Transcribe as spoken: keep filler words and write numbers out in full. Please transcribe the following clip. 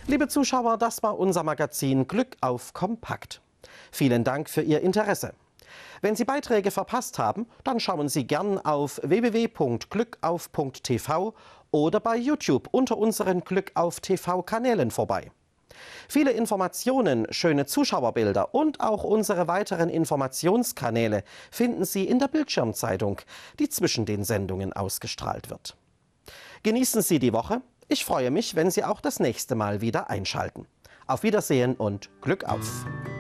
Liebe Zuschauer, das war unser Magazin Glück auf Kompakt. Vielen Dank für Ihr Interesse. Wenn Sie Beiträge verpasst haben, dann schauen Sie gern auf w w w punkt glückauf punkt t v oder bei YouTube unter unseren Glückauf T V-Kanälen vorbei. Viele Informationen, schöne Zuschauerbilder und auch unsere weiteren Informationskanäle finden Sie in der Bildschirmzeitung, die zwischen den Sendungen ausgestrahlt wird. Genießen Sie die Woche. Ich freue mich, wenn Sie auch das nächste Mal wieder einschalten. Auf Wiedersehen und Glück auf!